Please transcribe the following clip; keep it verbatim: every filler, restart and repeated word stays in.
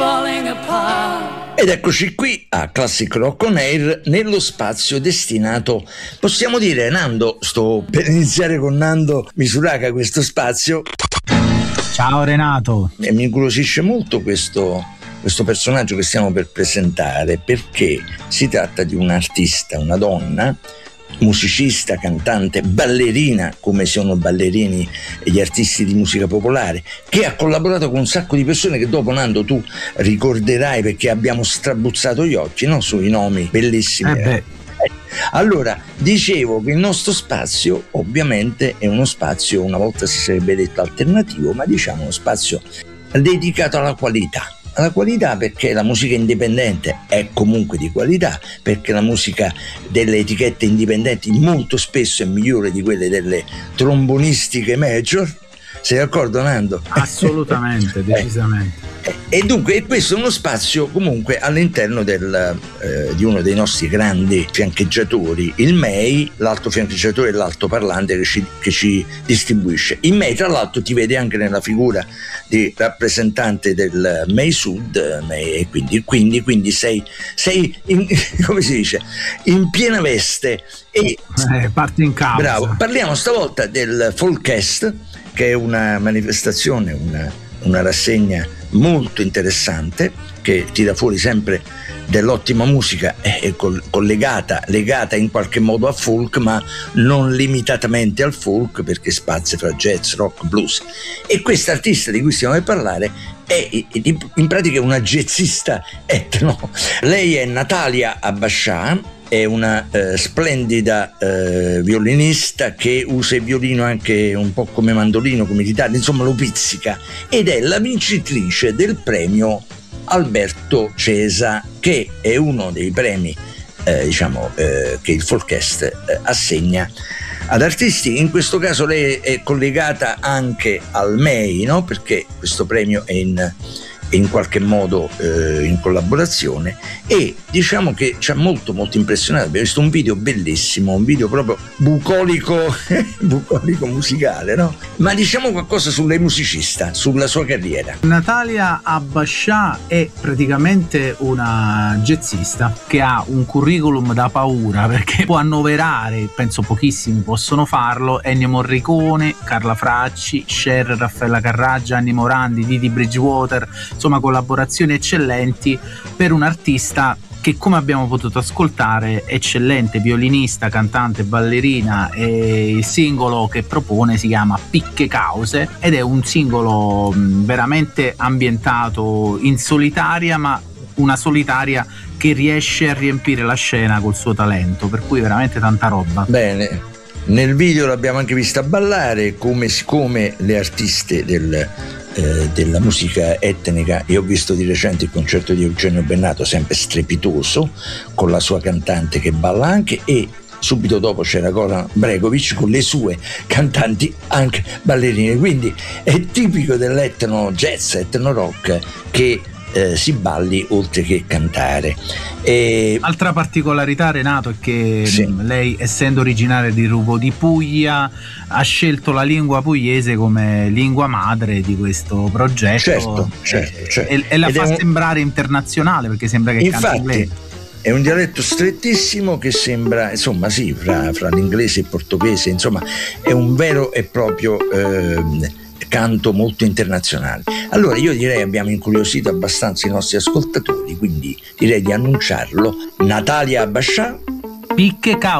falling apart. Ed eccoci qui a Classic Rock On Air, nello spazio destinato, possiamo dire, Nando, sto per iniziare con Nando Misuraka questo spazio. Ciao Renato. E mi incuriosisce molto questo, questo personaggio che stiamo per presentare, perché si tratta di un'artista, una donna, musicista, cantante, ballerina, come sono ballerini gli artisti di musica popolare, che ha collaborato con un sacco di persone che dopo, Nando, tu ricorderai perché abbiamo strabuzzato gli occhi, no? Sui nomi bellissimi. Eh beh. Allora, dicevo che il nostro spazio ovviamente è uno spazio, una volta si sarebbe detto alternativo, ma diciamo uno spazio dedicato alla qualità. Alla qualità, perché la musica indipendente è comunque di qualità, perché la musica delle etichette indipendenti molto spesso è migliore di quelle delle trombonistiche major. Sei d'accordo, Nando? Assolutamente, decisamente. Eh, e dunque questo è uno spazio comunque all'interno del, eh, di uno dei nostri grandi fiancheggiatori, il M E I, l'alto fiancheggiatore e l'altoparlante che ci, che ci distribuisce. Il M E I, tra l'altro, ti vede anche nella figura di rappresentante del M E I Sud, M E I, quindi, quindi, quindi sei, sei in, come si dice, in piena veste. E, eh, parti in causa. Bravo. Parliamo stavolta del Folkfest, che è una manifestazione, una, una rassegna molto interessante che tira fuori sempre dell'ottima musica, è collegata, legata in qualche modo a folk, ma non limitatamente al folk, perché spazia fra jazz, rock, blues. E questa artista di cui stiamo a parlare è in pratica una jazzista etno. Lei è Natalia Abbascià, è una eh, splendida eh, violinista che usa il violino anche un po' come mandolino, come chitarra, insomma lo pizzica, ed è la vincitrice del premio Alberto Cesa, che è uno dei premi eh, diciamo eh, che il Folkfest eh, assegna ad artisti. In questo caso lei è collegata anche al M E I, no? Perché questo premio è in in qualche modo eh, in collaborazione, e diciamo che ci ha molto molto impressionato. Abbiamo visto un video bellissimo, un video proprio bucolico bucolico musicale, no? Ma diciamo qualcosa su lei musicista, sulla sua carriera. Natalia Abbascià è praticamente una jazzista che ha un curriculum da paura, perché può annoverare, penso pochissimi possono farlo, Ennio Morricone, Carla Fracci, Cher, Raffaella Carraggia, Anni Morandi, Didi Bridgewater, insomma collaborazioni eccellenti per un artista che, come abbiamo potuto ascoltare, è eccellente violinista, cantante, ballerina, e il singolo che propone si chiama Picche Cause ed è un singolo veramente ambientato in solitaria, ma una solitaria che riesce a riempire la scena col suo talento, per cui veramente tanta roba. Bene, nel video l'abbiamo anche vista ballare come, come le artiste del Eh, della musica etnica. Io ho visto di recente il concerto di Eugenio Bennato, sempre strepitoso, con la sua cantante che balla anche, e subito dopo c'era Goran Bregovic con le sue cantanti anche ballerine, quindi è tipico dell'etno jazz, etno rock, che Eh, si balli oltre che cantare. E... altra particolarità, Renato, è che sì. lei, essendo originaria di Ruvo di Puglia, ha scelto la lingua pugliese come lingua madre di questo progetto. Certo, certo, certo. E, e la Ed fa un... sembrare internazionale, perché sembra che infatti canti inglese. È un dialetto strettissimo che sembra, insomma, sì, fra, fra l'inglese e il portoghese, insomma, è un vero e proprio eh, canto molto internazionale. Allora io direi abbiamo incuriosito abbastanza i nostri ascoltatori, quindi direi di annunciarlo. Natalia Abbascià, Picche Cause.